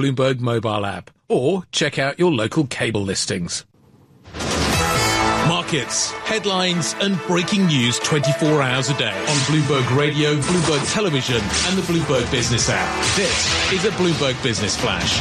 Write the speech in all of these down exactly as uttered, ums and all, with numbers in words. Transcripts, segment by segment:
Bloomberg mobile app or check out your local cable listings. Markets, headlines and breaking news twenty-four hours a day on Bloomberg Radio, Bloomberg Television and the Bloomberg Business app. This is a Bloomberg Business Flash.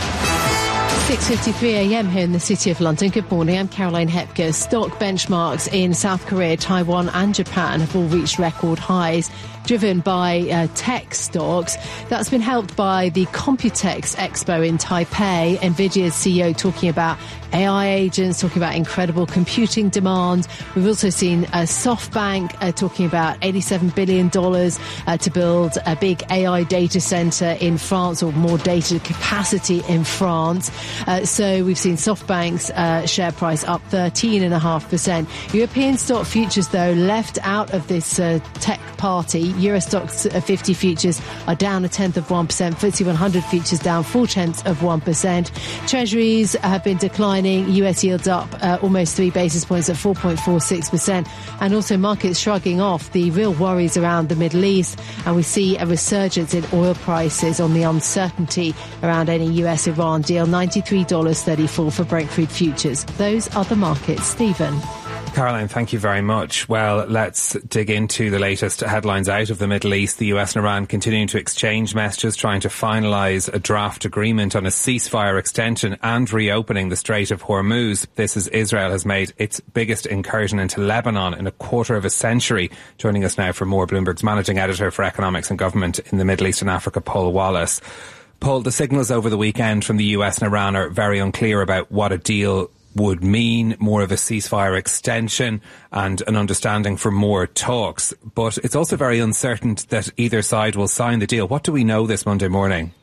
six fifty-three a m here in the City of London. Good morning, I'm Caroline Hepker. Stock benchmarks in South Korea, Taiwan and Japan have all reached record highs, driven by uh, tech stocks. That's been helped by the Computex Expo in Taipei. NVIDIA's C E O talking about A I agents, talking about incredible computing demand. We've also seen uh, SoftBank uh, talking about eighty-seven billion dollars uh, to build a big A I data center in France, or more data capacity in France. Uh, so we've seen SoftBank's uh, share price up thirteen point five percent. European stock futures, though, left out of this uh, tech party. Euro Stoxx fifty futures are down a tenth of one percent. F T S E one hundred futures down four tenths of one percent. Treasuries have been declining. U S yields up uh, almost three basis points at four point four six percent. And also markets shrugging off the real worries around the Middle East. And we see a resurgence in oil prices on the uncertainty around any U S Iran deal. ninety-three dollars and thirty-four cents for Brent crude futures. Those are the markets. Stephen. Caroline, thank you very much. Well, let's dig into the latest headlines out of the Middle East. The U S and Iran continuing to exchange messages, trying to finalise a draft agreement on a ceasefire extension and reopening the Strait of Hormuz. This as Israel has made its biggest incursion into Lebanon in a quarter of a century. Joining us now for more, Bloomberg's managing editor for economics and government in the Middle East and Africa, Paul Wallace. Paul, the signals over the weekend from the U S and Iran are very unclear about what a deal would mean, more of a ceasefire extension and an understanding for more talks. But it's also very uncertain that either side will sign the deal. What do we know this Monday morning?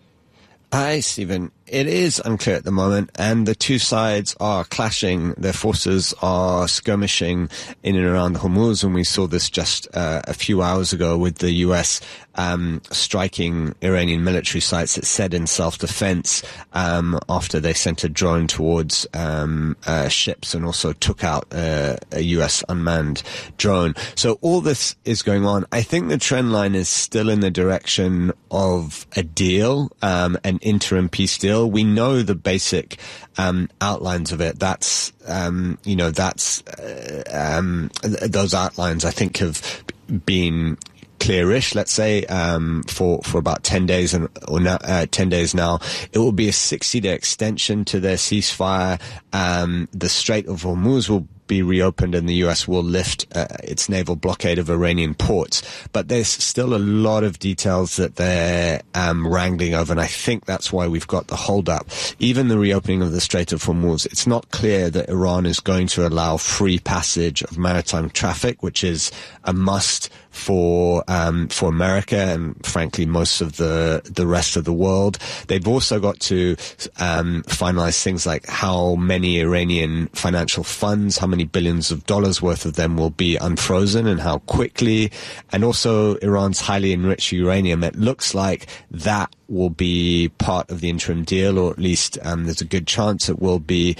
Hi, Stephen. It is unclear at the moment, and the two sides are clashing. Their forces are skirmishing in and around Hormuz, and we saw this just uh, a few hours ago with the U S um, striking Iranian military sites, it said, in self-defense um, after they sent a drone towards um, uh, ships and also took out uh, a U S unmanned drone. So all this is going on. I think the trend line is still in the direction of a deal, um, an interim peace deal. We know the basic um, outlines of it. That's, um, you know, that's, uh, um, th- those outlines I think have been clearish, let's say, um, for, for about ten days and, or now, uh, ten days now. It will be a sixty day extension to their ceasefire. Um, the Strait of Hormuz will be reopened and the U S will lift uh, its naval blockade of Iranian ports. But there's still a lot of details that they're um, wrangling over, and I think that's why we've got the hold-up. Even the reopening of the Strait of Hormuz, it's not clear that Iran is going to allow free passage of maritime traffic, which is a must for um, for America and, frankly, most of the the rest of the world. They've also got to um, finalize things like how many Iranian financial funds, how many billions of dollars worth of them will be unfrozen and how quickly, and also Iran's highly enriched uranium. It looks like that will be part of the interim deal, or at least um, there's a good chance it will be.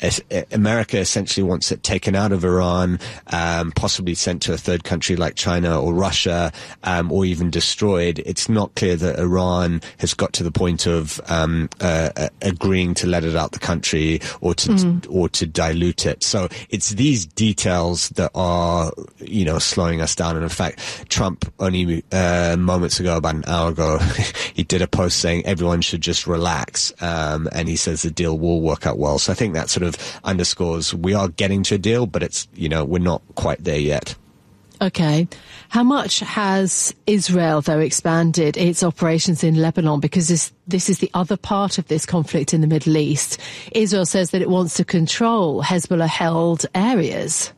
America essentially wants it taken out of Iran, um, possibly sent to a third country like China or Russia, um, or even destroyed. It's not clear that Iran has got to the point of um, uh, agreeing to let it out the country or to mm. or to dilute it. So it's these details that are, you know, slowing us down. And in fact, Trump only uh, moments ago, about an hour ago, he did a post saying everyone should just relax, um, and he says the deal will work out well. So I think that sort of underscores we are getting to a deal, but it's, you know, we're not quite there yet. Okay. How much has Israel, though, expanded its operations in Lebanon? Because this, this is the other part of this conflict in the Middle East. Israel says that it wants to control Hezbollah-held areas.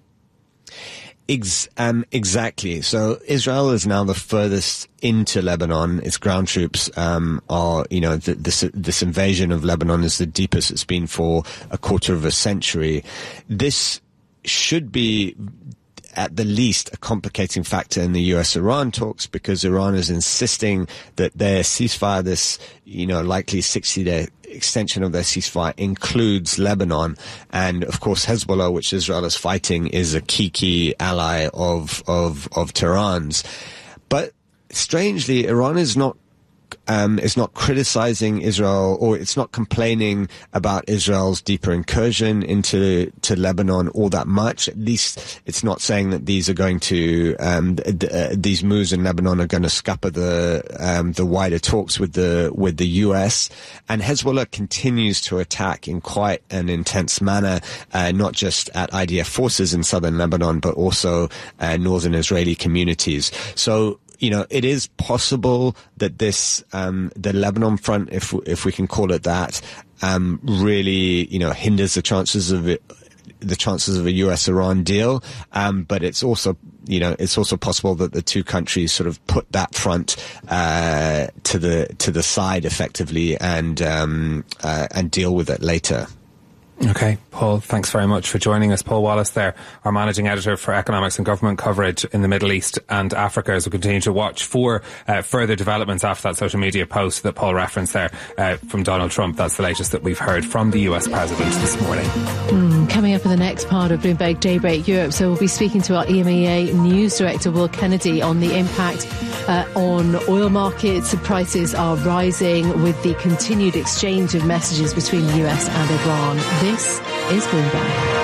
Ex- um, exactly. So Israel is now the furthest into Lebanon. Its ground troops um, are, you know, th- this this invasion of Lebanon is the deepest it's been for a quarter of a century. This should be, at the least, a complicating factor in the U S Iran talks, because Iran is insisting that their ceasefire, this, you know, likely sixty day extension of their ceasefire, includes Lebanon. And of course, Hezbollah, which Israel is fighting, is a key, key ally of, of, of Tehran's. But strangely, Iran is not um, is not criticizing Israel, or it's not complaining about Israel's deeper incursion into to Lebanon all that much. At least it's not saying that these are going to um, th- uh, these moves in Lebanon are going to scupper the um, the wider talks with the with the U S. And Hezbollah continues to attack in quite an intense manner, uh, not just at I D F forces in southern Lebanon, but also uh, northern Israeli communities. So, you know, it is possible that this, um, the Lebanon front, if if we can call it that, um, really, you know, hinders the chances of it, the chances of a U S Iran deal. Um, but it's also, you know, it's also possible that the two countries sort of put that front uh, to the to the side effectively and um, uh, and deal with it later. Okay, Paul, thanks very much for joining us. Paul Wallace there, our managing editor for economics and government coverage in the Middle East and Africa, as we continue to watch for uh, further developments after that social media post that Paul referenced there uh, from Donald Trump. That's the latest that we've heard from the U S president this morning. Mm, coming up in the next part of Bloomberg Daybreak Europe, so we'll be speaking to our E M E A news director, Will Kennedy, on the impact uh, on oil markets. Prices are rising with the continued exchange of messages between the U S and Iran. This This is Bloomberg.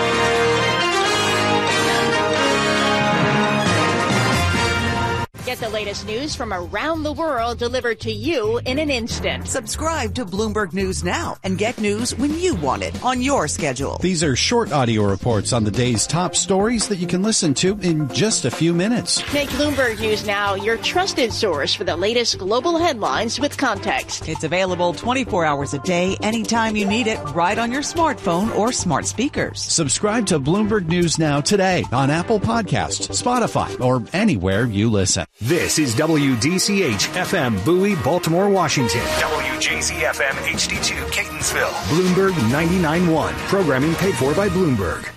Get the latest news from around the world delivered to you in an instant. Subscribe to Bloomberg News now and get news when you want it on your schedule. These are short audio reports on the day's top stories that you can listen to in just a few minutes. Make Bloomberg News Now your trusted source for the latest global headlines with context. It's available twenty-four hours a day, anytime you need it, right on your smartphone or smart speakers. Subscribe to Bloomberg News Now today on Apple Podcasts, Spotify, or anywhere you listen. This is W D C H F M Bowie, Baltimore, Washington. W J Z F M H D two, Catonsville. Bloomberg ninety-nine point one. Programming paid for by Bloomberg.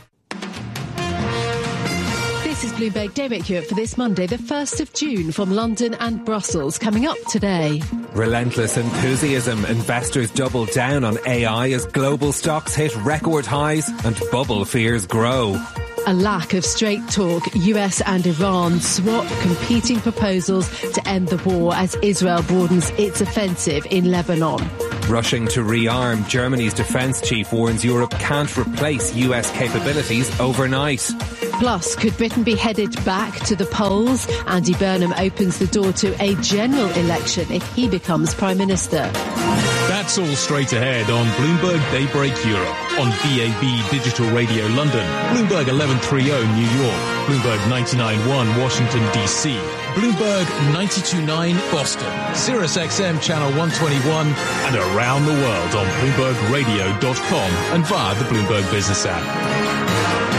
This is Bloomberg Daybreak Europe for this Monday, the first of June, from London and Brussels. Coming up today. Relentless enthusiasm. Investors double down on A I as global stocks hit record highs and bubble fears grow. A lack of straight talk. U S and Iran swap competing proposals to end the war as Israel broadens its offensive in Lebanon. Rushing to rearm. Germany's defence chief warns Europe can't replace U S capabilities overnight. Plus, could Britain be headed back to the polls? Andy Burnham opens the door to a general election if he becomes Prime Minister. That's all straight ahead on Bloomberg Daybreak Europe, on B A B Digital Radio London, Bloomberg eleven thirty New York, Bloomberg ninety-nine point one Washington, D C, Bloomberg ninety-two point nine Boston, Sirius X M Channel one twenty-one, and around the world on Bloomberg Radio dot com and via the Bloomberg Business app.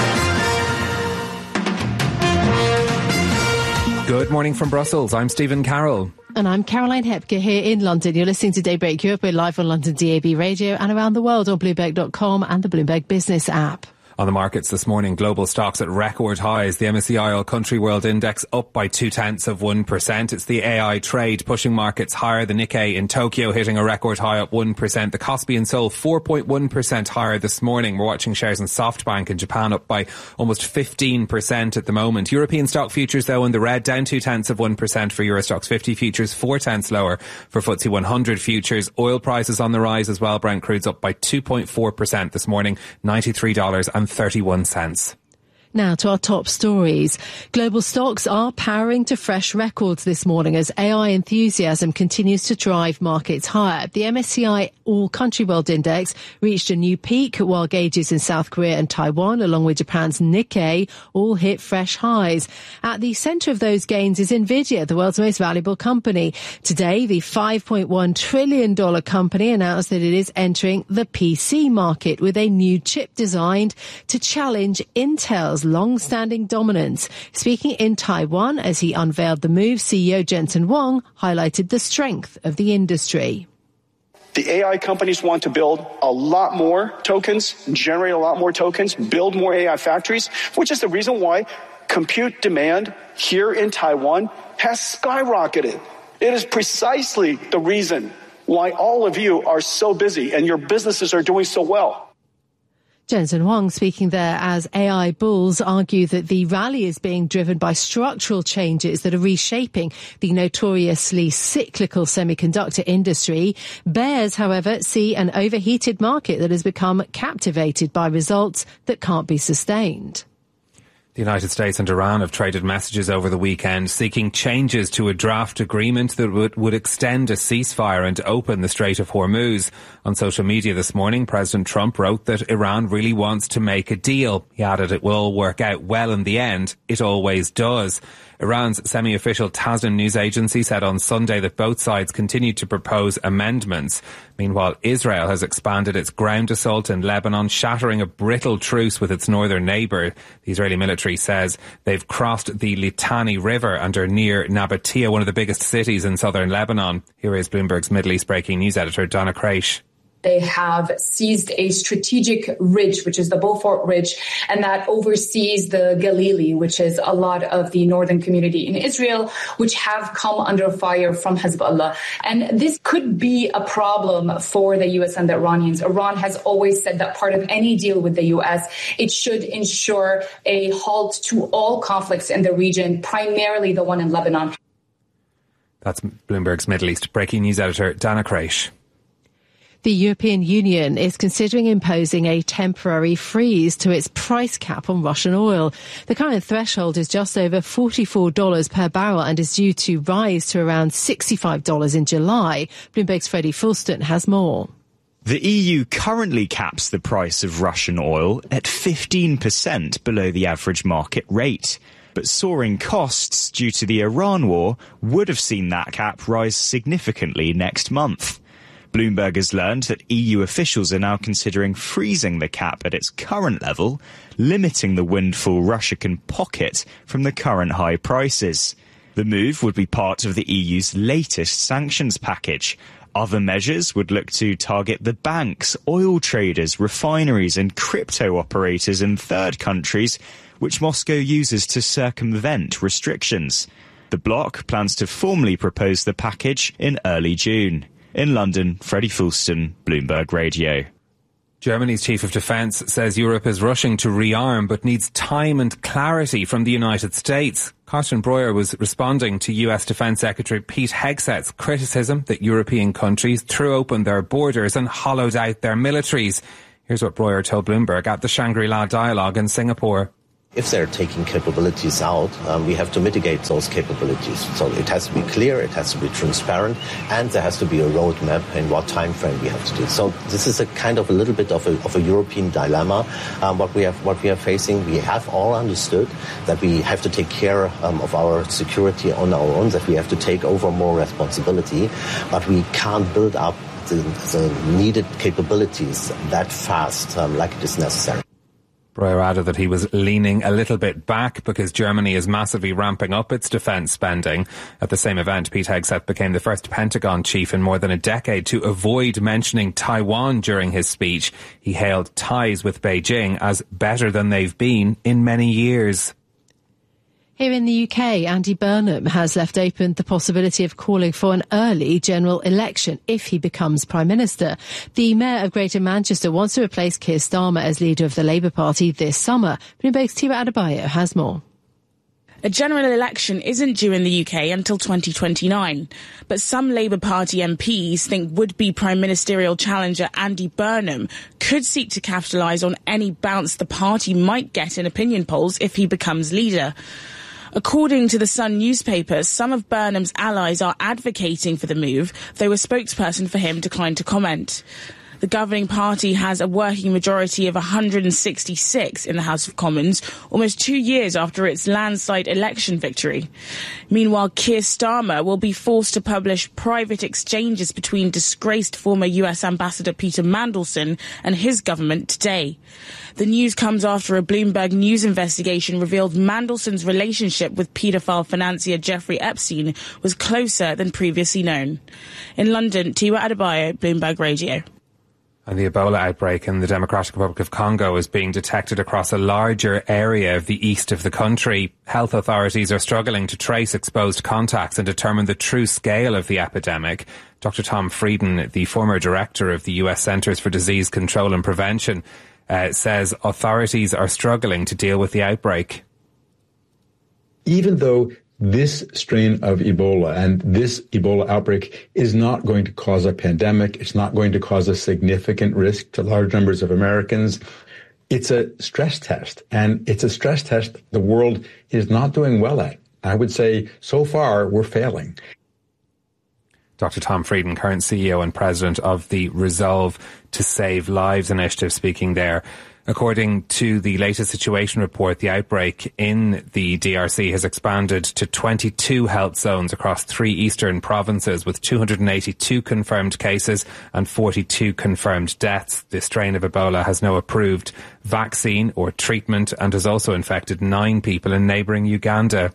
Good morning from Brussels. I'm Stephen Carroll. And I'm Caroline Hepker here in London. You're listening to Daybreak Europe. We're live on London D A B Radio and around the world on Bloomberg dot com and the Bloomberg Business app. On the markets this morning, global stocks at record highs. The M S C I All Country World Index up by two-tenths of one percent. It's the A I trade pushing markets higher. The Nikkei in Tokyo hitting a record high up one percent. The Kospi in Seoul four point one percent higher this morning. We're watching shares in SoftBank in Japan up by almost fifteen percent at the moment. European stock futures, though, in the red, down two-tenths of one percent for Eurostoxx fifty futures, four-tenths lower for F T S E one hundred futures. Oil prices on the rise as well. Brent crude's up by two point four percent this morning, ninety-three dollars and thirty-one cents. Now to our top stories. Global stocks are powering to fresh records this morning as A I enthusiasm continues to drive markets higher. The M S C I All Country World Index reached a new peak, while gauges in South Korea and Taiwan, along with Japan's Nikkei, all hit fresh highs. At the centre of those gains is Nvidia, the world's most valuable company. Today, the five point one trillion dollars company announced that it is entering the P C market with a new chip designed to challenge Intel's long-standing dominance. Speaking in Taiwan as he unveiled the move, C E O Jensen Huang highlighted the strength of the industry. The A I companies want to build a lot more tokens, generate a lot more tokens, build more A I factories, which is the reason why compute demand here in Taiwan has skyrocketed. It is precisely the reason why all of you are so busy and your businesses are doing so well. Jensen Huang speaking there as A I bulls argue that the rally is being driven by structural changes that are reshaping the notoriously cyclical semiconductor industry. Bears, however, see an overheated market that has become captivated by results that can't be sustained. The United States and Iran have traded messages over the weekend seeking changes to a draft agreement that would, would extend a ceasefire and open the Strait of Hormuz. On social media this morning, President Trump wrote that Iran really wants to make a deal. He added it will all work out well in the end. It always does. Iran's semi-official Tasnim news agency said on Sunday that both sides continued to propose amendments. Meanwhile, Israel has expanded its ground assault in Lebanon, shattering a brittle truce with its northern neighbour. The Israeli military says they've crossed the Litani River and are near Nabatea, one of the biggest cities in southern Lebanon. Here is Bloomberg's Middle East breaking news editor, Donna Craich. They have seized a strategic ridge, which is the Beaufort Ridge, and that oversees the Galilee, which is a lot of the northern community in Israel, which have come under fire from Hezbollah. And this could be a problem for the U S and the Iranians. Iran has always said that part of any deal with the U S, it should ensure a halt to all conflicts in the region, primarily the one in Lebanon. That's Bloomberg's Middle East breaking news editor, Dana Craich. The European Union is considering imposing a temporary freeze to its price cap on Russian oil. The current threshold is just over forty-four dollars per barrel and is due to rise to around sixty-five dollars in July. Bloomberg's Freddie Fulston has more. The E U currently caps the price of Russian oil at fifteen percent below the average market rate. But soaring costs due to the Iran war would have seen that cap rise significantly next month. Bloomberg has learned that E U officials are now considering freezing the cap at its current level, limiting the windfall Russia can pocket from the current high prices. The move would be part of the E U's latest sanctions package. Other measures would look to target the banks, oil traders, refineries and crypto operators in third countries, which Moscow uses to circumvent restrictions. The bloc plans to formally propose the package in early June. In London, Freddie Fulston, Bloomberg Radio. Germany's chief of defence says Europe is rushing to rearm but needs time and clarity from the United States. Carsten Breuer was responding to U S Defence Secretary Pete Hegseth's criticism that European countries threw open their borders and hollowed out their militaries. Here's what Breuer told Bloomberg at the Shangri-La Dialogue in Singapore. If they're taking capabilities out, um, we have to mitigate those capabilities. So it has to be clear, it has to be transparent, and there has to be a roadmap in what time frame we have to do. So this is a kind of a little bit of a, of a European dilemma. Um, what we have, what we are facing, we have all understood that we have to take care um, of our security on our own, that we have to take over more responsibility, but we can't build up the, the needed capabilities that fast, um, like it is necessary. Breuer added that he was leaning a little bit back because Germany is massively ramping up its defence spending. At the same event, Pete Hegseth became the first Pentagon chief in more than a decade to avoid mentioning Taiwan during his speech. He hailed ties with Beijing as better than they've been in many years. Here in the U K, Andy Burnham has left open the possibility of calling for an early general election if he becomes Prime Minister. The Mayor of Greater Manchester wants to replace Keir Starmer as leader of the Labour Party this summer. Bloomberg's Tiwa Adebayo has more. A general election isn't due in the U K until twenty twenty-nine, but some Labour Party M Ps think would-be Prime Ministerial challenger Andy Burnham could seek to capitalise on any bounce the party might get in opinion polls if he becomes leader. According to the Sun newspaper, some of Burnham's allies are advocating for the move, though a spokesperson for him declined to comment. The governing party has a working majority of one hundred sixty-six in the House of Commons, almost two years after its landslide election victory. Meanwhile, Keir Starmer will be forced to publish private exchanges between disgraced former U S Ambassador Peter Mandelson and his government today. The news comes after a Bloomberg News investigation revealed Mandelson's relationship with paedophile financier Jeffrey Epstein was closer than previously known. In London, Tiwa Adebayo, Bloomberg Radio. And the Ebola outbreak in the Democratic Republic of Congo is being detected across a larger area of the east of the country. Health authorities are struggling to trace exposed contacts and determine the true scale of the epidemic. Doctor Tom Frieden, the former director of the U S Centers for Disease Control and Prevention, uh, says authorities are struggling to deal with the outbreak. Even though this strain of Ebola and this Ebola outbreak is not going to cause a pandemic, it's not going to cause a significant risk to large numbers of Americans, it's a stress test. And it's a stress test the world is not doing well at. I would say so far we're failing. Doctor Tom Frieden, current C E O and president of the Resolve to Save Lives initiative, speaking there. According to the latest situation report, the outbreak in the D R C has expanded to twenty-two health zones across three eastern provinces, with two hundred eighty-two confirmed cases and forty-two confirmed deaths. This strain of Ebola has no approved vaccine or treatment and has also infected nine people in neighbouring Uganda.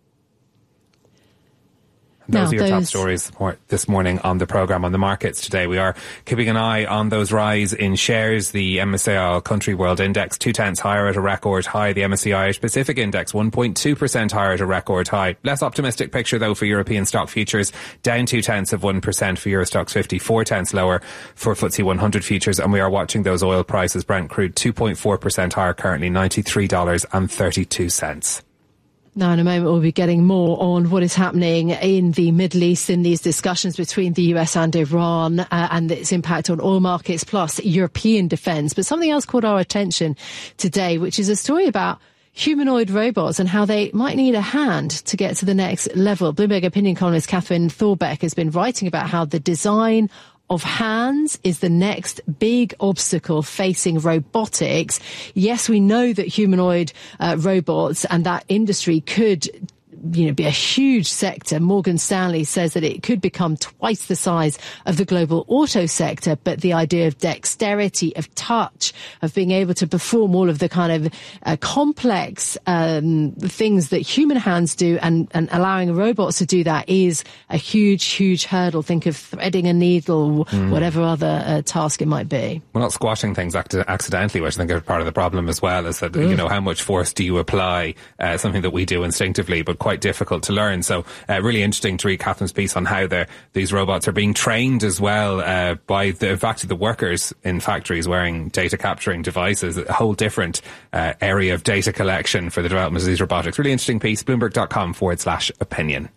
Those Now, are your top those... stories this morning on the programme. On the markets today, we are keeping an eye on those rise in shares. The M S C I Country World Index, two tenths higher at a record high. The M S C I Pacific Index, one point two percent higher at a record high. Less optimistic picture, though, for European stock futures. Down two tenths of one percent for Eurostoxx fifty, four tenths lower for F T S E one hundred futures. And we are watching those oil prices. Brent crude, two point four percent higher currently, ninety-three dollars and thirty-two cents. Now, in a moment, we'll be getting more on what is happening in the Middle East in these discussions between the U S and Iran uh, and its impact on oil markets, plus European defence. But something else caught our attention today, which is a story about humanoid robots and how they might need a hand to get to the next level. Bloomberg opinion columnist Catherine Thorbeck has been writing about how the design of hands is the next big obstacle facing robotics. Yes, we know that humanoid uh, robots and that industry could, you know, be a huge sector. Morgan Stanley says that it could become twice the size of the global auto sector, but the idea of dexterity, of touch, of being able to perform all of the kind of uh, complex um, things that human hands do and, and allowing robots to do that is a huge, huge hurdle. Think of threading a needle, mm. whatever other uh, task it might be. Well, not squashing things ac- accidentally, which I think is part of the problem as well, is that, mm. you know, how much force do you apply, uh, something that we do instinctively, but quite difficult to learn. So uh, really interesting to read Catherine's piece on how these robots are being trained as well uh, by the, in fact, the workers in factories wearing data capturing devices, a whole different uh, area of data collection for the development of these robotics. Really interesting piece, bloomberg.com forward slash opinion.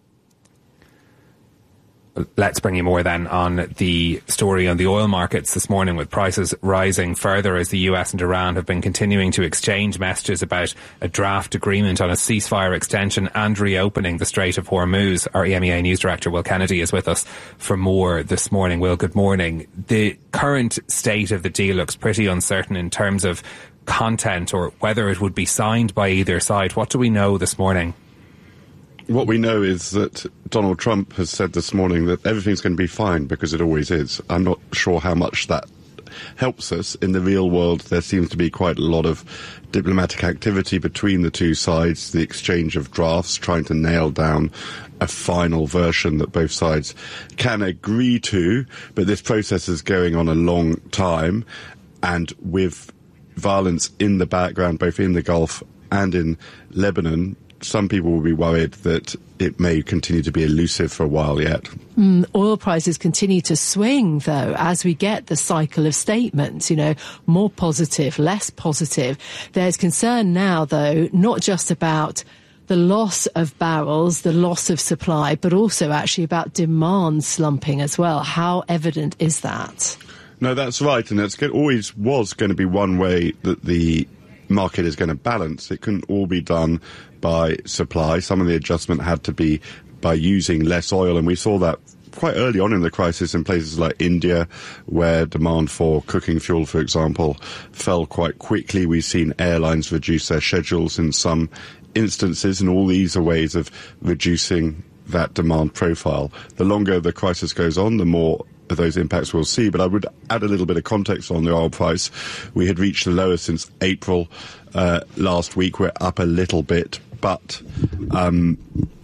Let's bring you more then on the story on the oil markets this morning, with prices rising further as the U S and Iran have been continuing to exchange messages about a draft agreement on a ceasefire extension and reopening the Strait of Hormuz. Our E M E A News Director Will Kennedy is with us for more this morning. Will, good morning. The current state of the deal looks pretty uncertain in terms of content or whether it would be signed by either side. What do we know this morning? What we know is that Donald Trump has said this morning that everything's going to be fine, because it always is. I'm not sure how much that helps us. In the real world, there seems to be quite a lot of diplomatic activity between the two sides, the exchange of drafts, trying to nail down a final version that both sides can agree to. But this process is going on a long time, and with violence in the background, both in the Gulf and in Lebanon, some people will be worried that it may continue to be elusive for a while yet. Mm, oil prices continue to swing, though, as we get the cycle of statements, you know, more positive, less positive. There's concern now, though, not just about the loss of barrels, the loss of supply, but also actually about demand slumping as well. How evident is that? No, that's right. And it always was going to be one way that the market is going to balance. It couldn't all be done by supply. Some of the adjustment had to be by using less oil, and we saw that quite early on in the crisis in places like India, where demand for cooking fuel, for example, fell quite quickly. We've seen airlines reduce their schedules in some instances, and all these are ways of reducing that demand profile. The longer the crisis goes on, the more of those impacts we'll see. But I would add a little bit of context on the oil price. We had reached the lowest since April uh, last week. We're up a little bit, but um,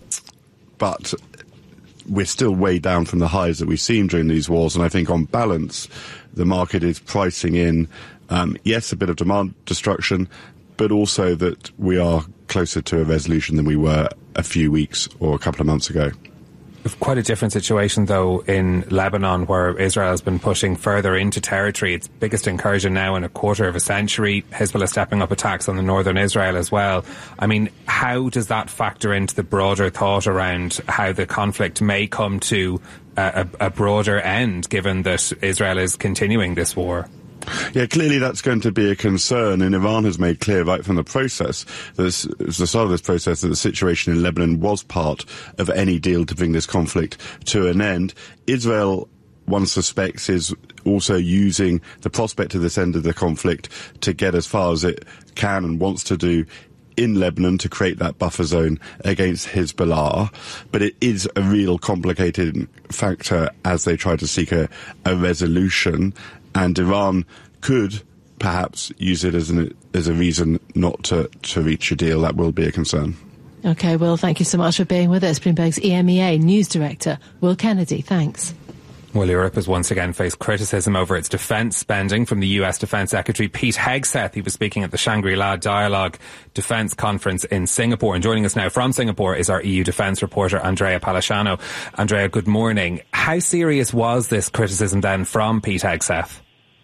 but we're still way down from the highs that we've seen during these wars. And I think on balance, the market is pricing in, um, yes, a bit of demand destruction, but also that we are closer to a resolution than we were a few weeks or a couple of months ago. Quite a different situation, though, in Lebanon, where Israel has been pushing further into territory. Its biggest incursion now in a quarter of a century. Hezbollah stepping up attacks on the northern Israel as well. I mean, how does that factor into the broader thought around how the conflict may come to a, a, a broader end, given that Israel is continuing this war? Yeah, clearly that's going to be a concern, and Iran has made clear right from the process, that at the start of this process, that the situation in Lebanon was part of any deal to bring this conflict to an end. Israel, one suspects, is also using the prospect of this end of the conflict to get as far as it can and wants to do in Lebanon to create that buffer zone against Hezbollah. But it is a real complicated factor as they try to seek a, a resolution. And Iran could perhaps use it as an as a reason not to, to reach a deal. That will be a concern. OK, Will, thank you so much for being with us. Bloomberg's E M E A News Director, Will Kennedy. Thanks. Well, Europe has once again faced criticism over its defence spending from the U S Defence Secretary Pete Hegseth. He was speaking at the Shangri-La Dialogue Defence Conference in Singapore. And joining us now from Singapore is our E U defence reporter, Andrea Pallasciano. Andrea, good morning. How serious was this criticism then from Pete Hegseth?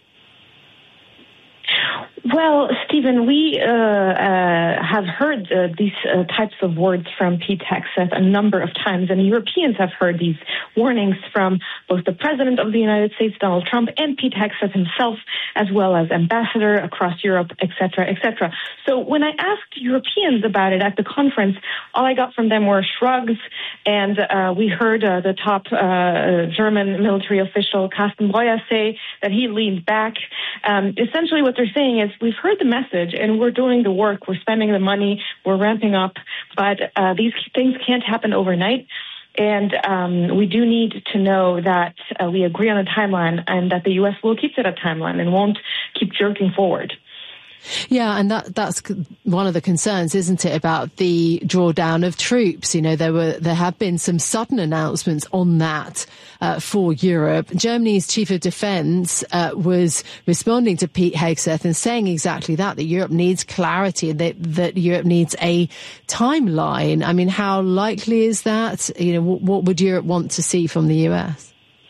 Well, Stephen, we uh, uh, have heard uh, these uh, types of words from Pete Hegseth a number of times, and Europeans have heard these warnings from both the President of the United States, Donald Trump, and Pete Hegseth himself, as well as ambassador across Europe, et cetera, et cetera. So when I asked Europeans about it at the conference, all I got from them were shrugs, and uh, we heard uh, the top uh, German military official, Carsten Breuer, say that he leaned back. Um, essentially what they're saying is, we've heard the message and we're doing the work, we're spending the money, we're ramping up, but uh, these things can't happen overnight. And um, we do need to know that uh, we agree on a timeline and that the U S will keep to that timeline and won't keep jerking forward. Yeah, and that that's one of the concerns, isn't it, about the drawdown of troops? You know, there were there have been some sudden announcements on that uh, for Europe. Germany's chief of defence uh, was responding to Pete Hegseth and saying exactly that, that Europe needs clarity, that, that Europe needs a timeline. I mean, how likely is that? You know, what, what would Europe want to see from the U S?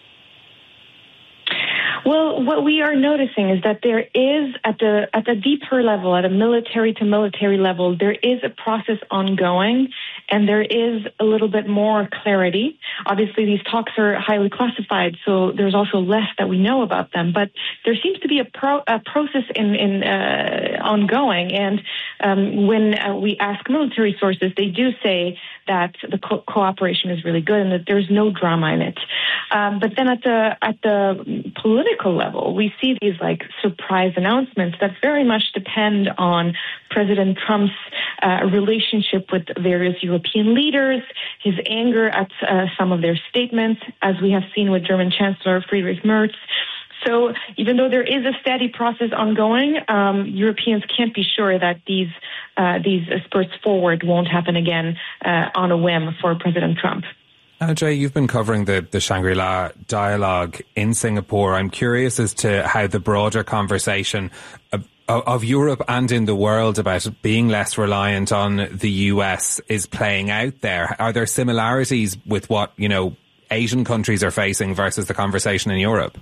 Well, what we are noticing is that there is, at the at the deeper level, at a military to military level, there is a process ongoing, and there is a little bit more clarity. Obviously, these talks are highly classified, so there's also less that we know about them. But there seems to be a, pro, a process in, in uh, ongoing, and um, when uh, we ask military sources, they do say that the co- cooperation is really good and that there's no drama in it. Um, but then at the at the political level, we see these like surprise announcements that very much depend on President Trump's uh, relationship with various European leaders, his anger at uh, some of their statements, as we have seen with German Chancellor Friedrich Merz. So even though there is a steady process ongoing, um, Europeans can't be sure that these uh, these spurts forward won't happen again uh, on a whim for President Trump. Andrea, you've been covering the, the Shangri-La Dialogue in Singapore. I'm curious as to how the broader conversation of, of Europe and in the world about being less reliant on the U S is playing out there. Are there similarities with what, you know, Asian countries are facing versus the conversation in Europe?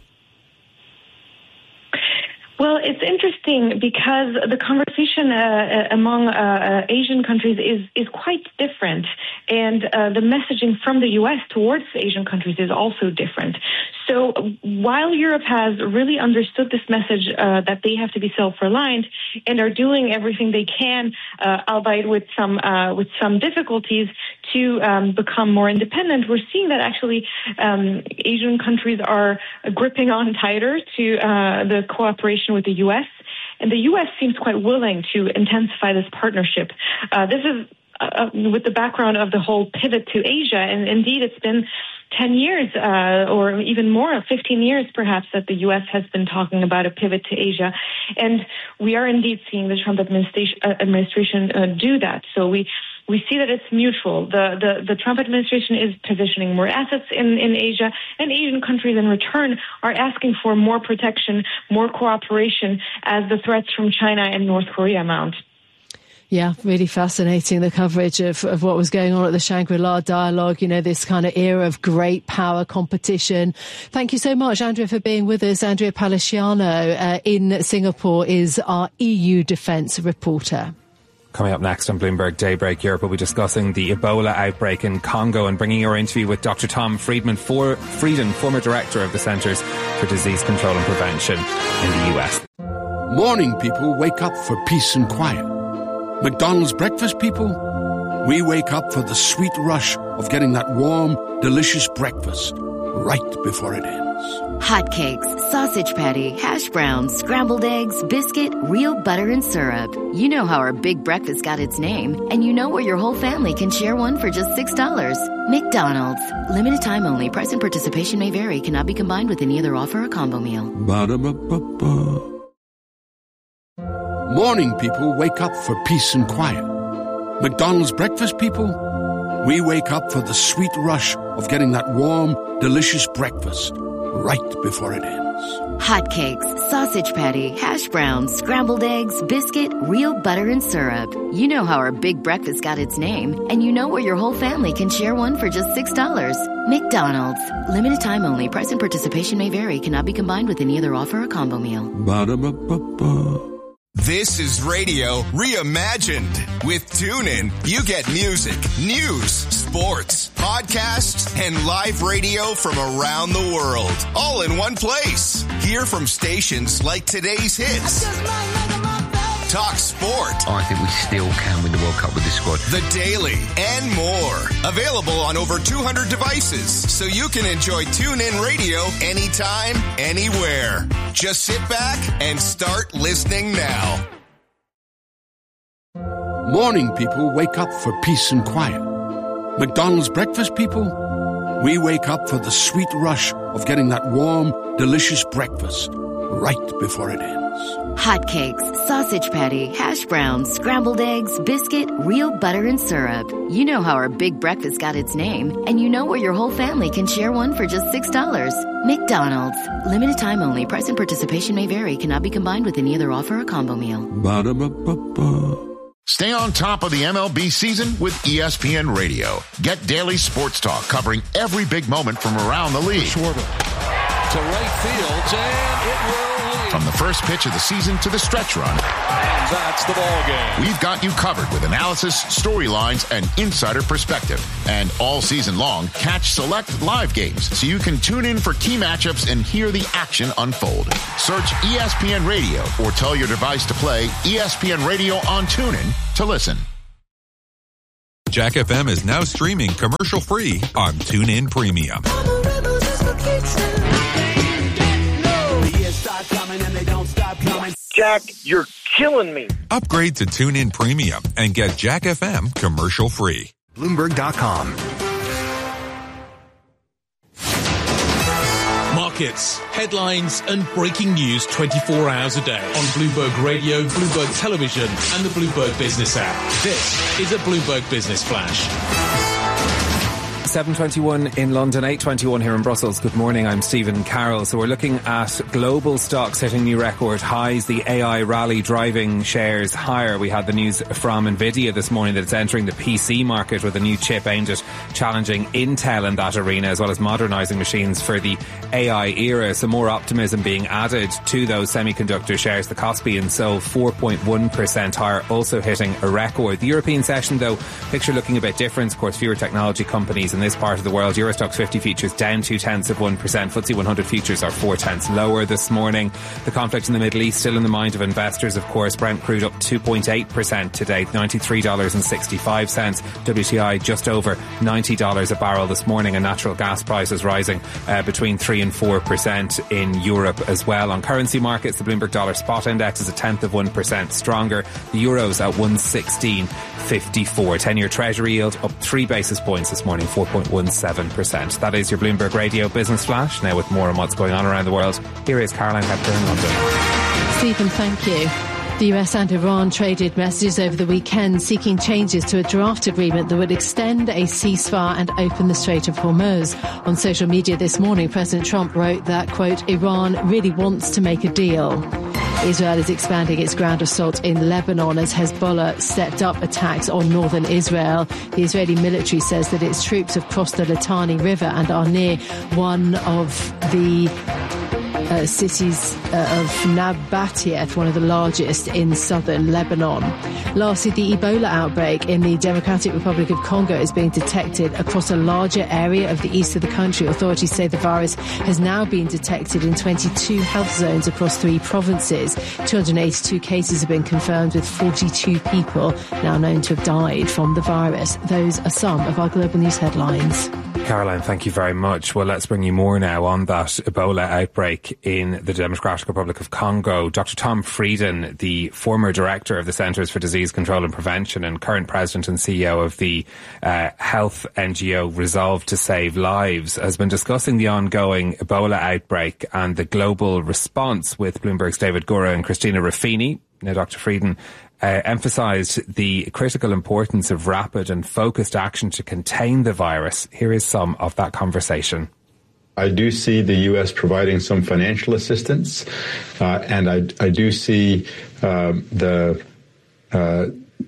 Well, it's interesting because the conversation uh, among uh, Asian countries is, is quite different, and uh, the messaging from the U S towards Asian countries is also different. So while Europe has really understood this message uh, that they have to be self-reliant and are doing everything they can, uh, albeit with some uh, with some difficulties, to um, become more independent, we're seeing that actually um, Asian countries are gripping on tighter to uh, the cooperation with the U S, and the U S seems quite willing to intensify this partnership. Uh, this is uh, with the background of the whole pivot to Asia, and indeed it's been ten years uh, or even more, fifteen years perhaps, that the U S has been talking about a pivot to Asia. And we are indeed seeing the Trump administration, uh, administration uh, do that. So we we see that it's mutual. The, the, the Trump administration is positioning more assets in, in Asia, and Asian countries in return are asking for more protection, more cooperation as the threats from China and North Korea mount. Yeah, really fascinating, the coverage of, of what was going on at the Shangri-La Dialogue, you know, this kind of era of great power competition. Thank you so much, Andrea, for being with us. Andrea Palaciano uh, in Singapore is our E U defence reporter. Coming up next on Bloomberg Daybreak Europe, we'll be discussing the Ebola outbreak in Congo and bringing our interview with Doctor Tom Friedman, for, Frieden, former director of the Centres for Disease Control and Prevention in the U S. Morning people wake up for peace and quiet. McDonald's breakfast people, we wake up for the sweet rush of getting that warm, delicious breakfast right before it ends. Hotcakes, sausage patty, hash browns, scrambled eggs, biscuit, real butter and syrup. You know how our big breakfast got its name, and you know where your whole family can share one for just six dollars. McDonald's. Limited time only. Price and participation may vary. Cannot be combined with any other offer or combo meal. Ba-da-ba-ba-ba. Morning people wake up for peace and quiet. McDonald's breakfast people, we wake up for the sweet rush of getting that warm, delicious breakfast right before it ends. Hotcakes, sausage patty, hash browns, scrambled eggs, biscuit, real butter and syrup. You know how our big breakfast got its name, and you know where your whole family can share one for just six dollars. McDonald's. Limited time only. Price and participation may vary. Cannot be combined with any other offer or combo meal. Ba-da-ba-ba-ba. This is radio reimagined. With TuneIn, you get music, news, sports, podcasts, and live radio from around the world, all in one place. Hear from stations like today's hits. Talk sport. I think we still can win the World Cup with this squad. The Daily and more. Available on over two hundred devices, so you can enjoy TuneIn Radio anytime, anywhere. Just sit back and start listening now. Morning people wake up for peace and quiet. McDonald's breakfast people, we wake up for the sweet rush of getting that warm, delicious breakfast right before it ends. Hotcakes, sausage patty, hash browns, scrambled eggs, biscuit, real butter and syrup. You know how our big breakfast got its name, and you know where your whole family can share one for just six dollars. McDonald's. Limited time only. Price and participation may vary. Cannot be combined with any other offer or combo meal. Ba-da-ba-ba-ba. Stay on top of the M L B season with E S P N Radio. Get daily sports talk covering every big moment from around the league. Schwarber to right field, and it will lead. From the first pitch of the season to the stretch run. And that's the ball game. We've got you covered with analysis, storylines, and insider perspective. And all season long, catch select live games so you can tune in for key matchups and hear the action unfold. Search E S P N Radio or tell your device to play E S P N Radio on TuneIn to listen. Jack F M is now streaming commercial-free on TuneIn Premium. Jack, you're killing me. Upgrade to TuneIn Premium and get Jack F M commercial-free. Bloomberg dot com. Markets, headlines and breaking news twenty-four hours a day on Bloomberg Radio, Bloomberg Television and the Bloomberg Business app. This is a Bloomberg Business Flash. seven twenty-one in London, eight twenty-one here in Brussels. Good morning, I'm Stephen Carroll. So we're looking at global stocks hitting new record highs, the A I rally driving shares higher. We had the news from Nvidia this morning that it's entering the P C market with a new chip aimed at challenging Intel in that arena, as well as modernising machines for the A I era. Some more optimism being added to those semiconductor shares. The Kospi and so four point one percent higher, also hitting a record. The European session, though, picture looking a bit different. Of course, fewer technology companies in this part of the world. Eurostoxx fifty futures down two tenths of one percent. F T S E one hundred futures are four tenths lower this morning. The conflict in the Middle East still in the mind of investors, of course. Brent crude up two point eight percent today, ninety-three dollars and sixty-five cents. W T I just over ninety dollars a barrel this morning, and natural gas prices rising uh, between three and four percent in Europe as well. On currency markets, the Bloomberg Dollar Spot Index is a tenth of one percent stronger. The Euro's at one sixteen fifty-four. ten-year Treasury yield up three basis points this morning, four point one seven percent. That is your Bloomberg Radio Business Flash. Now with more on what's going on around the world, here is Caroline Hepburn in London. Stephen, thank you. The U S and Iran traded messages over the weekend seeking changes to a draft agreement that would extend a ceasefire and open the Strait of Hormuz. On social media this morning, President Trump wrote that, quote, Iran really wants to make a deal. Israel is expanding its ground assault in Lebanon as Hezbollah stepped up attacks on northern Israel. The Israeli military says that its troops have crossed the Litani River and are near one of the Uh, cities uh, of Nabatieh, one of the largest in southern Lebanon. Lastly, the Ebola outbreak in the Democratic Republic of Congo is being detected across a larger area of the east of the country. Authorities say the virus has now been detected in twenty-two health zones across three provinces. two hundred eighty-two cases have been confirmed, with forty-two people now known to have died from the virus. Those are some of our global news headlines. Caroline, thank you very much. Well, let's bring you more now on that Ebola outbreak in the Democratic Republic of Congo. Doctor Tom Frieden, the former director of the Centres for Disease Control and Prevention and current president and C E O of the uh, health N G O Resolve to Save Lives, has been discussing the ongoing Ebola outbreak and the global response with Bloomberg's David Gura and Christina Ruffini. Now, Doctor Frieden Uh, emphasised the critical importance of rapid and focused action to contain the virus. Here is some of that conversation. I do see the U S providing some financial assistance, uh, and I, I do see um, the uh,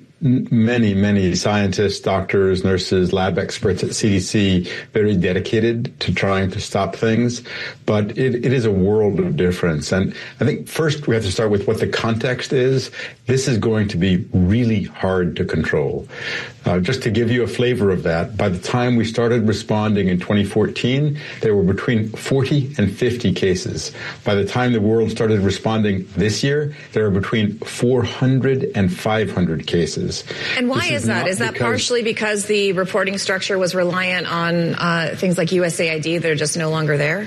many, many scientists, doctors, nurses, lab experts at C D C very dedicated to trying to stop things. But it, it is a world of difference. And I think first we have to start with what the context is. This is going to be really hard to control. Uh, just to give you a flavor of that, by the time we started responding in twenty fourteen, there were between forty and fifty cases. By the time the world started responding this year, there are between four hundred and five hundred cases. And why is, is that? Is that partially because the reporting structure was reliant on uh, things like U S A I D that are just no longer there?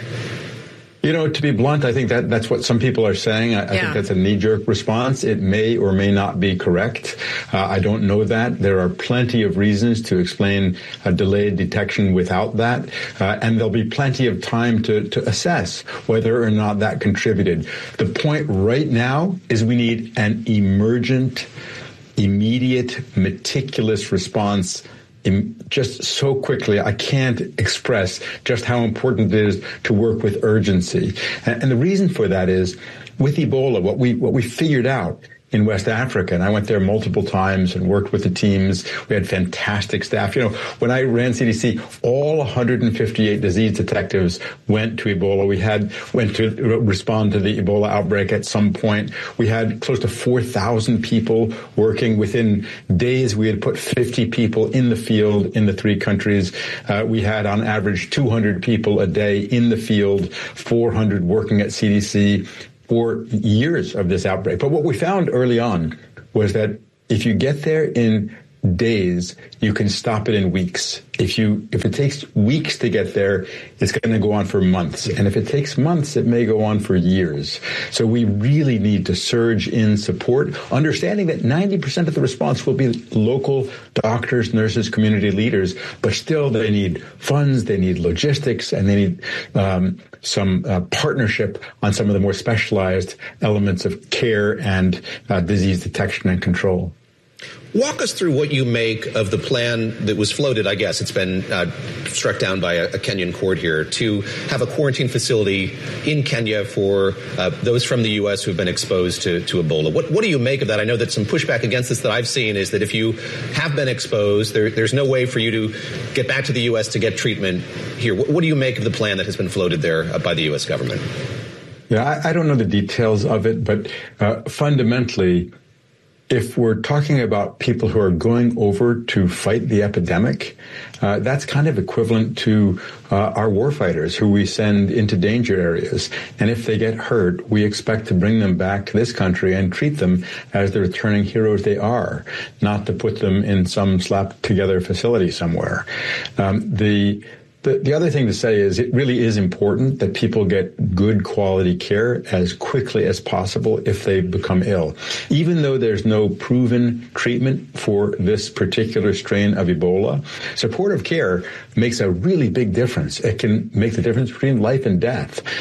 You know, to be blunt, I think that that's what some people are saying. I, I yeah. think that's a knee-jerk response. It may or may not be correct. Uh, I don't know that. There are plenty of reasons to explain a delayed detection without that. Uh, and there'll be plenty of time to, to assess whether or not that contributed. The point right now is we need an emergent, immediate, meticulous response in just so quickly. I can't express just how important it is to work with urgency. And, and the reason for that is with Ebola, what we, what we figured out in West Africa, and I went there multiple times and worked with the teams. We had fantastic staff. You know, when I ran C D C, all one hundred fifty-eight disease detectives went to Ebola. We had went to respond to the Ebola outbreak at some point. We had close to four thousand people working. Within days, we had put fifty people in the field in the three countries. Uh, we had on average two hundred people a day in the field, four hundred working at C D C. For years of this outbreak. But what we found early on was that if you get there in days, you can stop it in weeks. If you, if it takes weeks to get there, it's going to go on for months. And if it takes months, it may go on for years. So we really need to surge in support, understanding that ninety percent of the response will be local doctors, nurses, community leaders, but still they need funds, they need logistics, and they need um, some uh, partnership on some of the more specialized elements of care and uh, disease detection and control. Walk us through what you make of the plan that was floated, I guess. It's been uh, struck down by a, a Kenyan court here to have a quarantine facility in Kenya for uh, those from the U S who have been exposed to, to Ebola. What, what do you make of that? I know that some pushback against this that I've seen is that if you have been exposed, there, there's no way for you to get back to the U S to get treatment here. What, what do you make of the plan that has been floated there uh, by the U S government? Yeah, I, I don't know the details of it, but uh, fundamentally, if we're talking about people who are going over to fight the epidemic, uh, that's kind of equivalent to uh, our warfighters who we send into danger areas. And if they get hurt, we expect to bring them back to this country and treat them as the returning heroes they are, not to put them in some slapped-together facility somewhere. Um, the The, the other thing to say is it really is important that people get good quality care as quickly as possible if they become ill. Even though there's no proven treatment for this particular strain of Ebola, supportive care makes a really big difference. It can make the difference between life and death.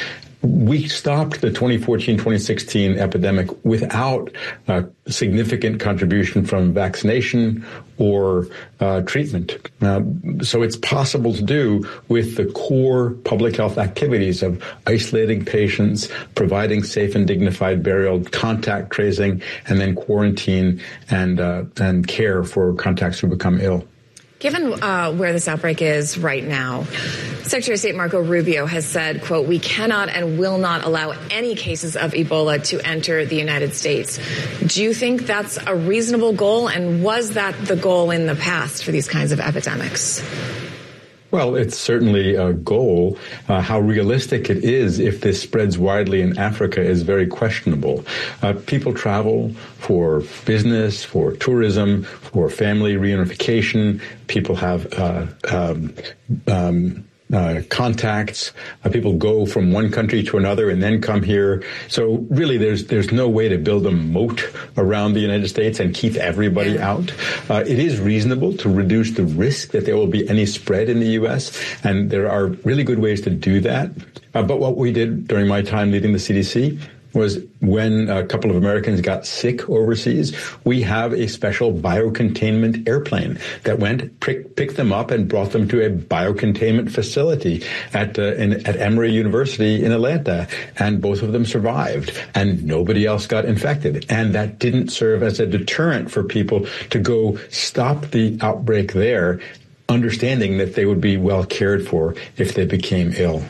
we stopped the twenty fourteen twenty sixteen epidemic without uh, significant contribution from vaccination or uh, treatment. Uh, so it's possible to do with the core public health activities of isolating patients, providing safe and dignified burial, contact tracing, and then quarantine and uh, and care for contacts who become ill. Given uh, where this outbreak is right now, Secretary of State Marco Rubio has said, quote, we cannot and will not allow any cases of Ebola to enter the United States. Do you think that's a reasonable goal? And was that the goal in the past for these kinds of epidemics? Well, it's certainly a goal. Uh, how realistic it is if this spreads widely in Africa is very questionable. Uh, people travel for business, for tourism, for family reunification. People have uh, um, um, uh, contacts. Uh, people go from one country to another and then come here. So really, there's there's no way to build a moat around the United States and keep everybody out. Uh, it is reasonable to reduce the risk that there will be any spread in the U S, and there are really good ways to do that. Uh, but what we did during my time leading the C D C was when a couple of Americans got sick overseas, we have a special biocontainment airplane that went, pick, picked them up and brought them to a biocontainment facility at uh, in, at Emory University in Atlanta. And both of them survived, and nobody else got infected. And that didn't serve as a deterrent for people to go stop the outbreak there, understanding that they would be well cared for if they became ill.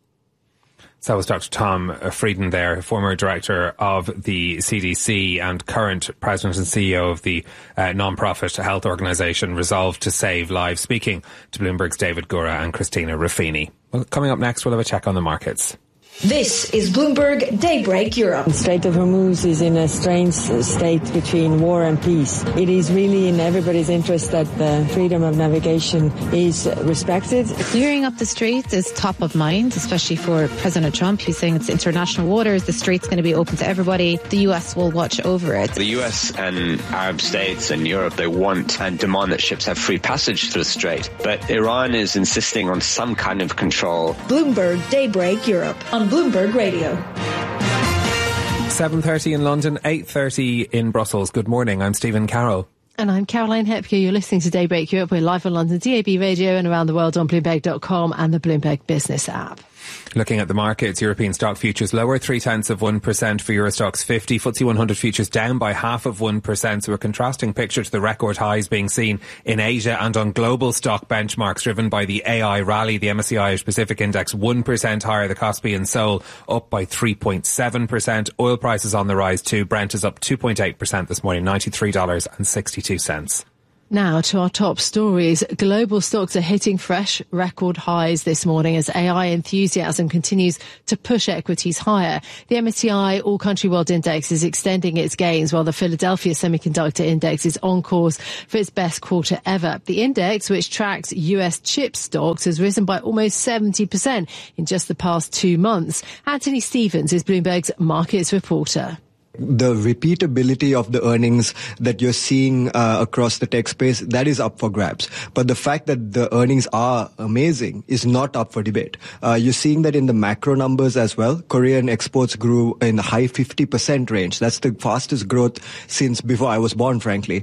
So that was Doctor Tom Frieden there, former director of the C D C and current president and C E O of the uh, non-profit health organisation Resolve to Save Lives, speaking to Bloomberg's David Gura and Christina Ruffini. Well, coming up next, we'll have a check on the markets. This is Bloomberg Daybreak Europe. The Strait of Hormuz is in a strange state between war and peace. It is really in everybody's interest that the freedom of navigation is respected. Clearing up the straits is top of mind, especially for President Trump, who's saying it's international waters. The strait's going to be open to everybody. The U S will watch over it. The U S and Arab states and Europe, they want and demand that ships have free passage through the strait. But Iran is insisting on some kind of control. Bloomberg Daybreak Europe on Bloomberg Radio. seven thirty in London, eight thirty in Brussels. Good morning, I'm Stephen Carroll. And I'm Caroline Hepker. You're listening to Daybreak Europe. We're live on London D A B radio and around the world on Bloomberg dot com and the Bloomberg Business app. Looking at the markets, European stock futures lower three tenths of one percent for Eurostoxx fifty. F T S E one hundred futures down by half of one percent. So a contrasting picture to the record highs being seen in Asia and on global stock benchmarks driven by the A I rally. The M S C I Asia Pacific Index one percent higher. The Kospi and Seoul up by three point seven percent. Oil prices on the rise too. Brent is up two point eight percent this morning, ninety-three dollars and sixty-two cents. Now to our top stories. Global stocks are hitting fresh record highs this morning as A I enthusiasm continues to push equities higher. The M S C I All Country World Index is extending its gains while the Philadelphia Semiconductor Index is on course for its best quarter ever. The index, which tracks U S chip stocks, has risen by almost seventy percent in just the past two months. Anthony Stevens is Bloomberg's markets reporter. The repeatability of the earnings that you're seeing uh, across the tech space, that is up for grabs. But the fact that the earnings are amazing is not up for debate. Uh, you're seeing that in the macro numbers as well. Korean exports grew in the high fifty percent range. That's the fastest growth since before I was born, frankly.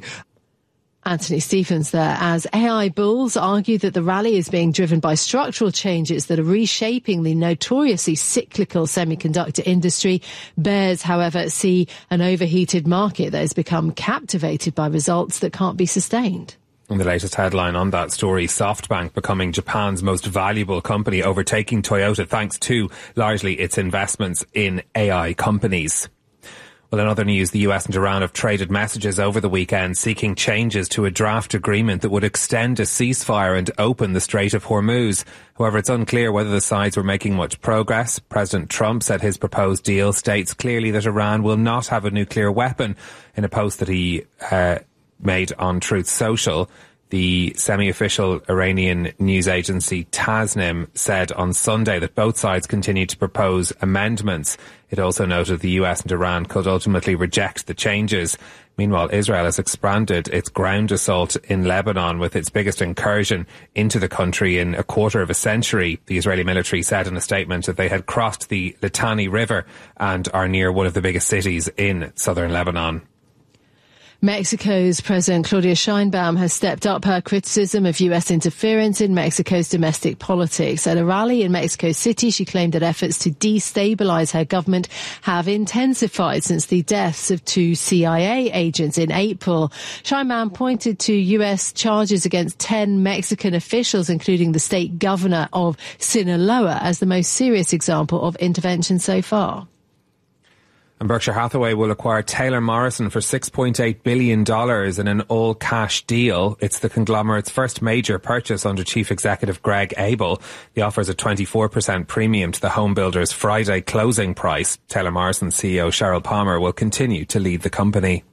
Anthony Stevens there, as A I bulls argue that the rally is being driven by structural changes that are reshaping the notoriously cyclical semiconductor industry. Bears, however, see an overheated market that has become captivated by results that can't be sustained. And the latest headline on that story, SoftBank becoming Japan's most valuable company, overtaking Toyota thanks to largely its investments in A I companies. Well, in other news, the U S and Iran have traded messages over the weekend seeking changes to a draft agreement that would extend a ceasefire and open the Strait of Hormuz. However, it's unclear whether the sides were making much progress. President Trump said his proposed deal states clearly that Iran will not have a nuclear weapon in a post that he uh, made on Truth Social. The semi-official Iranian news agency Tasnim said on Sunday that both sides continue to propose amendments. It also noted the U S and Iran could ultimately reject the changes. Meanwhile, Israel has expanded its ground assault in Lebanon with its biggest incursion into the country in a quarter of a century. The Israeli military said in a statement that they had crossed the Litani River and are near one of the biggest cities in southern Lebanon. Mexico's President Claudia Sheinbaum has stepped up her criticism of U S interference in Mexico's domestic politics. At a rally in Mexico City, she claimed that efforts to destabilize her government have intensified since the deaths of two C I A agents in April. Sheinbaum pointed to U S charges against ten Mexican officials, including the state governor of Sinaloa, as the most serious example of intervention so far. And Berkshire Hathaway will acquire Taylor Morrison for six point eight billion dollars in an all-cash deal. It's the conglomerate's first major purchase under Chief Executive Greg Abel. The offer is a twenty-four percent premium to the home builder's Friday closing price. Taylor Morrison C E O Sheryl Palmer will continue to lead the company.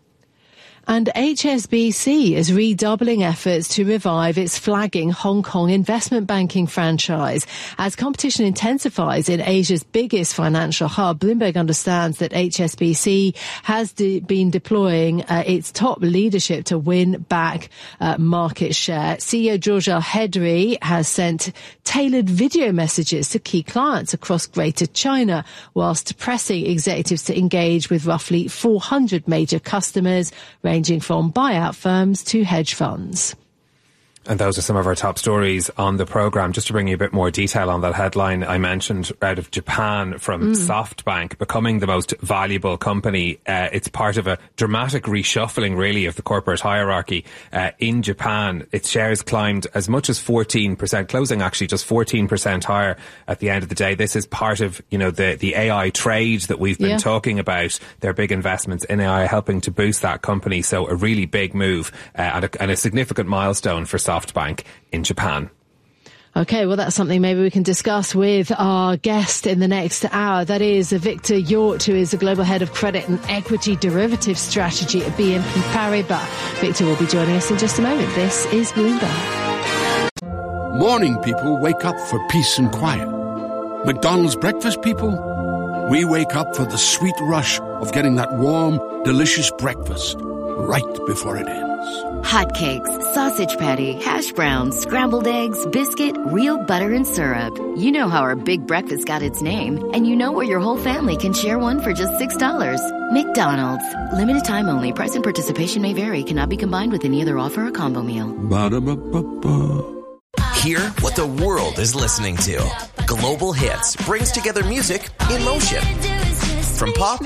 And H S B C is redoubling efforts to revive its flagging Hong Kong investment banking franchise. As competition intensifies in Asia's biggest financial hub, Bloomberg understands that H S B C has de- been deploying uh, its top leadership to win back uh, market share. C E O George Al-Hedri has sent tailored video messages to key clients across Greater China, whilst pressing executives to engage with roughly four hundred major customers, ranging from buyout firms to hedge funds. And those are some of our top stories on the programme. Just to bring you a bit more detail on that headline I mentioned out of Japan from mm. SoftBank becoming the most valuable company. Uh, it's part of a dramatic reshuffling, really, of the corporate hierarchy uh, in Japan. Its shares climbed as much as fourteen percent, closing actually just fourteen percent higher at the end of the day. This is part of, you know, the, the A I trade that we've been yeah. talking about. Their big investments in A I helping to boost that company. So a really big move uh, and, a, and a significant milestone for SoftBank. SoftBank in Japan. Okay, well, that's something maybe we can discuss with our guest in the next hour. That is Victor Yort, who is the Global Head of Credit and Equity Derivative Strategy at B N P Paribas. Victor will be joining us in just a moment. This is Bloomberg. Morning people wake up for peace and quiet. McDonald's breakfast people, we wake up for the sweet rush of getting that warm, delicious breakfast right before it ends. Hotcakes, sausage patty, hash browns, scrambled eggs, biscuit, real butter and syrup. You know how our big breakfast got its name, and you know where your whole family can share one for just six dollars. McDonald's. Limited time only. Price and participation may vary. Cannot be combined with any other offer or combo meal. Ba-da-ba-ba-ba. Hear what the world is listening to. Global Hits brings together music in motion. From pop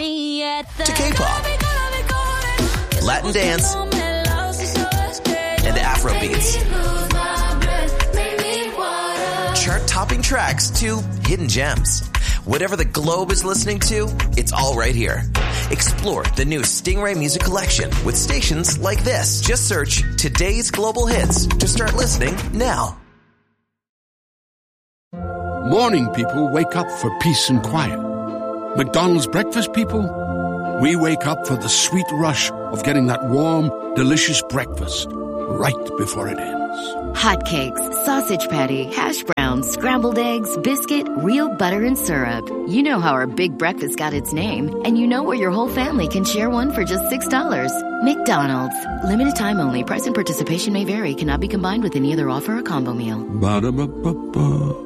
to K-pop, Latin dance, and Afro beats. Chart-topping tracks to hidden gems. Whatever the globe is listening to, it's all right here. Explore the new Stingray Music Collection with stations like this. Just search Today's Global Hits to start listening now. Morning people wake up for peace and quiet. McDonald's breakfast people, we wake up for the sweet rush of getting that warm, delicious breakfast right before it ends. Hotcakes, sausage patty, hash browns, scrambled eggs, biscuit, real butter and syrup. You know how our big breakfast got its name, and you know where your whole family can share one for just six dollars. McDonald's. Limited time only. Price and participation may vary. Cannot be combined with any other offer or combo meal. Ba-da-ba-ba-ba.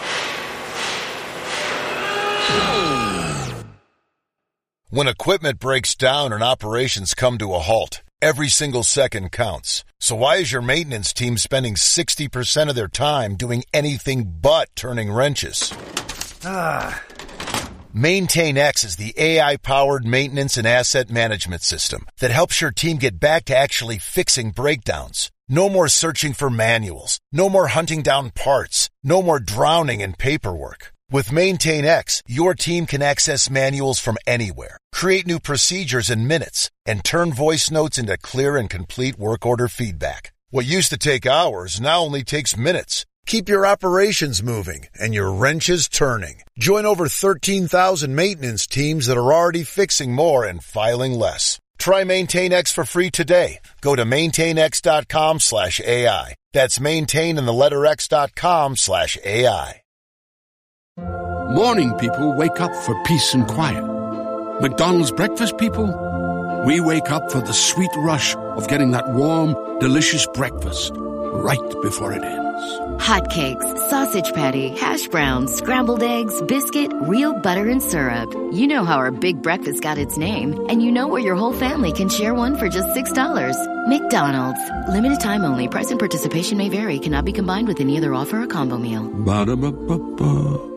When equipment breaks down and operations come to a halt, every single second counts. So why is your maintenance team spending sixty percent of their time doing anything but turning wrenches? Ah. MaintainX is the A I-powered maintenance and asset management system that helps your team get back to actually fixing breakdowns. No more searching for manuals. No more hunting down parts. No more drowning in paperwork. With MaintainX, your team can access manuals from anywhere, create new procedures in minutes, and turn voice notes into clear and complete work order feedback. What used to take hours now only takes minutes. Keep your operations moving and your wrenches turning. Join over thirteen thousand maintenance teams that are already fixing more and filing less. Try Maintain X for free today. Go to maintainx.com slash AI. That's maintain and the letter X dot com slash AI. Morning people wake up for peace and quiet. McDonald's breakfast people, we wake up for the sweet rush of getting that warm, delicious breakfast right before it ends. Hotcakes, sausage patty, hash browns, scrambled eggs, biscuit, real butter and syrup. You know how our big breakfast got its name, and you know where your whole family can share one for just six dollars. McDonald's. Limited time only. Price and participation may vary. Cannot be combined with any other offer or combo meal. Ba-da-ba-ba-ba.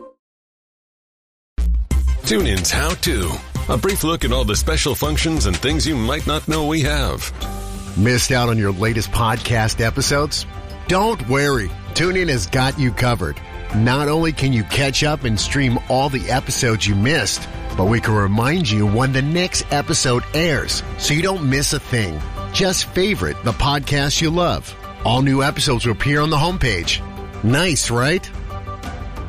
TuneIn's How To. A brief look at all the special functions and things you might not know we have. Missed out on your latest podcast episodes? Don't worry. TuneIn has got you covered. Not only can you catch up and stream all the episodes you missed, but we can remind you when the next episode airs so you don't miss a thing. Just favorite the podcast you love. All new episodes will appear on the homepage. Nice, right?